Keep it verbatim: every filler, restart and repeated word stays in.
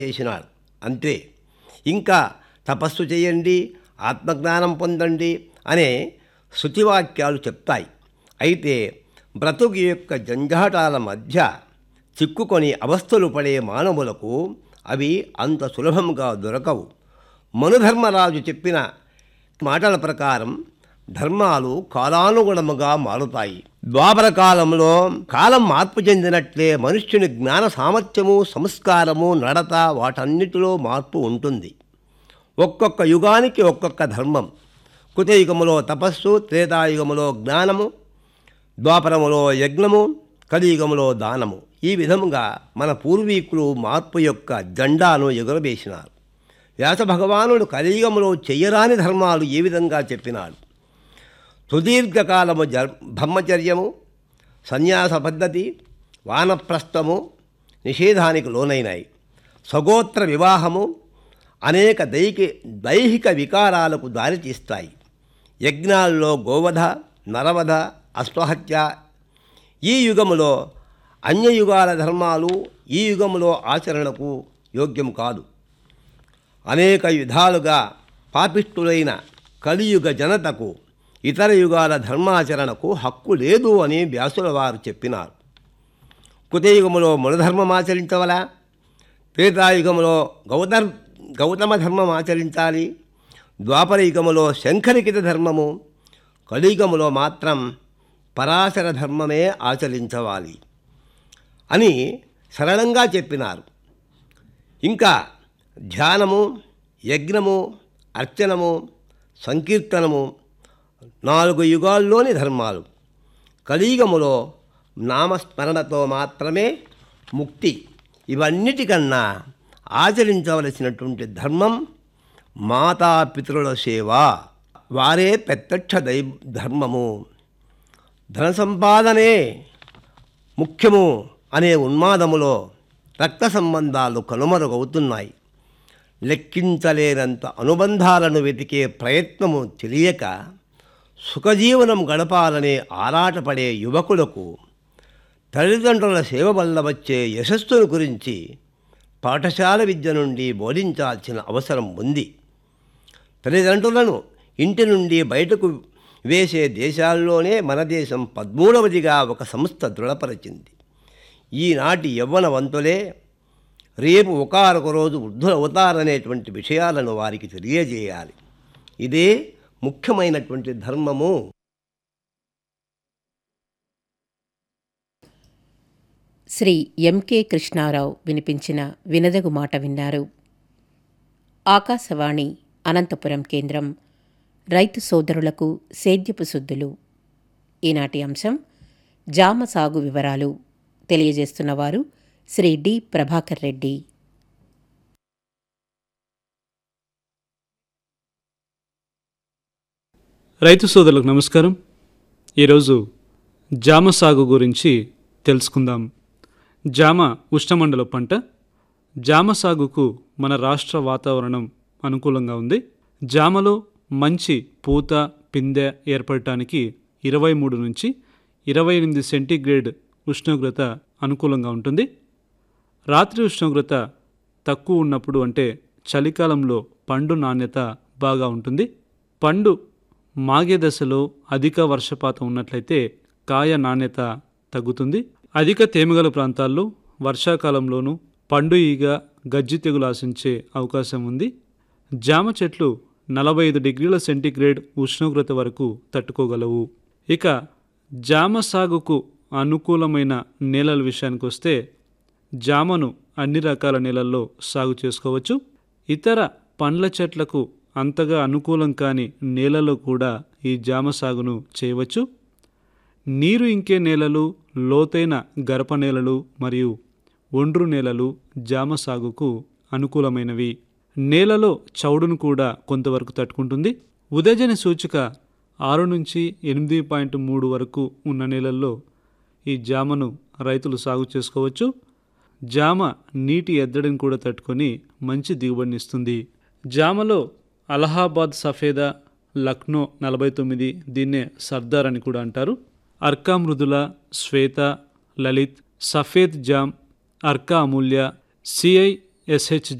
చేసినాడు. అంతే. ఇంకా తపస్సు చేయండి, ఆత్మజ్ఞానం పొందండి అనే శృతివాక్యాలు చెప్తాయి. అయితే బ్రతుకు యొక్క జంజాటాల మధ్య చిక్కుకొని అవస్థలు పడే మానవులకు అవి అంత సులభంగా దొరకవు. మనుధర్మరాజు చెప్పిన మాటల ప్రకారం ధర్మాలు కాలానుగుణముగా మారుతాయి. ద్వాపర కాలంలో కాలం మార్పు చెందినట్లే మనుష్యుని జ్ఞాన సామర్థ్యము, సంస్కారము, నడత వాటన్నిటిలో మార్పు ఉంటుంది. ఒక్కొక్క యుగానికి ఒక్కొక్క ధర్మం. కృతయుగములో తపస్సు, త్రేతాయుగములో జ్ఞానము, ద్వాపరములో యజ్ఞము, కలియుగములో దానము. ఈ విధముగా మన పూర్వీకులు మార్పు యొక్క జెండాను ఎగురవేసినారు. వ్యాస భగవానుడు కలియుగములో చెయ్యరాని ధర్మాలు ఏ విధంగా చెప్పినాడు. సుదీర్ఘకాలము జ బ్రహ్మచర్యము, సన్యాస పద్ధతి, వానప్రస్థము నిషేధానికి లోనైనాయి. సగోత్ర వివాహము అనేక దైకి దైహిక వికారాలకు దారితీస్తాయి. యజ్ఞాల్లో గోవధ, నరవధ, అశ్వహత్య. ఈ యుగములో అన్యయుగాల ధర్మాలు ఈ యుగములో ఆచరణకు యోగ్యం కాదు. అనేక విధాలుగా పాపిష్టులైన కలియుగ జనతకు ఇతర యుగాల ధర్మాచరణకు హక్కు లేదు అని వ్యాసుల వారు చెప్పినారు. కృతయుగములో మనుధర్మం ఆచరించవలా, త్రేతాయుగములో గౌతర్ గౌతమ ధర్మం ఆచరించాలి, ద్వాపర యుగములో శంఖలిఖిత ధర్మము, కలియుగములో మాత్రం పరాశర ధర్మమే ఆచరించవాలి అని సరళంగా చెప్పినారు. ఇంకా ధ్యానము, యజ్ఞము, అర్చనము, సంకీర్తనము నాలుగు యుగాల్లోని ధర్మాలు. కలియుగములో నామస్మరణతో మాత్రమే ముక్తి. ఇవన్నిటికన్నా ఆచరించవలసినటువంటి ధర్మం మాతాపితరుల సేవ. వారే ప్రత్యక్ష దై ధర్మము. ధన సంపాదనే ముఖ్యము అనే ఉన్మాదములో రక్త సంబంధాలు కనుమరుగవుతున్నాయి. లెక్కించలేనంత అనుబంధాలను వెతికే ప్రయత్నము తెలియక సుఖజీవనం గడపాలనే ఆరాటపడే యువకులకు తల్లిదండ్రుల సేవ వల్ల వచ్చే యశస్సును గురించి పాఠశాల విద్య నుండి బోధించాల్సిన అవసరం ఉంది. తల్లిదండ్రులను ఇంటి నుండి బయటకు వేసే దేశాల్లోనే మన దేశం పదమూడవదిగా ఒక సంస్థ దృఢపరిచింది. ఈనాటి యవ్వనవంతులే రేపు ఒకారొక రోజు వృద్ధులు అవుతారనేటువంటి విషయాలను వారికి తెలియజేయాలి. ఇదే ముఖ్యమైనటువంటి ధర్మము. శ్రీ ఎంకే కృష్ణారావు వినిపించిన వినదగు మాట విన్నారు. ఆకాశవాణి అనంతపురం కేంద్రం. రైతు సోదరులకు సేద్యపు సుద్దులు. ఈనాటి అంశం జామ సాగు వివరాలు. తెలియజేస్తున్నవారు శ్రీ డి ప్రభాకర్ రెడ్డి. రైతు సోదరులకు నమస్కారం. ఈరోజు జామ సాగు గురించి తెలుసుకుందాం. జామ ఉష్ణమండల పంట. జామ సాగుకు మన రాష్ట్ర వాతావరణం అనుకూలంగా ఉంది. జామలో మంచి పూత, పిందె ఏర్పడటానికి ఇరవై మూడు నుంచి ఇరవై ఎనిమిది సెంటీగ్రేడ్ ఉష్ణోగ్రత అనుకూలంగా ఉంటుంది. రాత్రి ఉష్ణోగ్రత తక్కువ ఉన్నప్పుడు అంటే చలికాలంలో పండు నాణ్యత బాగా ఉంటుంది. పండు మాగే దశలో అధిక వర్షపాతం ఉన్నట్లయితే కాయ నాణ్యత తగ్గుతుంది. అధిక తేమగల ప్రాంతాల్లో వర్షాకాలంలోనూ పండు ఈగ, గజ్జి తెగులు ఆశించే అవకాశం ఉంది. జామ చెట్లు నలభై ఐదు డిగ్రీల సెంటీగ్రేడ్ ఉష్ణోగ్రత వరకు తట్టుకోగలవు. ఇక జామ సాగుకు అనుకూలమైన నేలల విషయానికి వస్తే జామను అన్ని రకాల నేలల్లో సాగు చేసుకోవచ్చు. ఇతర పండ్ల చెట్లకు అంతగా అనుకూలం కాని నేలలో కూడా ఈ జామ సాగును చేయవచ్చు. నీరు ఇంకే నేలలు, లోతైన గరప నేలలు మరియు ఒండ్రు నేలలు జామ సాగుకు అనుకూలమైనవి. నేలలో చౌడును కూడా కొంతవరకు తట్టుకుంటుంది. ఉదజని సూచిక ఆరు నుంచి ఎనిమిది పాయింట్ మూడు వరకు ఉన్న నేలల్లో ఈ జామను రైతులు సాగు చేసుకోవచ్చు. జామ నీటి ఎద్దడిని కూడా తట్టుకొని మంచి దిగుబడినిస్తుంది. జామలో అలహాబాద్ సఫేదా, లక్నో నలభై తొమ్మిది, దీన్నే సర్దార్ అని కూడా అంటారు, అర్కా మృదుల, శ్వేత, లలిత్, సఫేద్ జామ్, అర్కా అమూల్య, సిఐ ఎస్హెచ్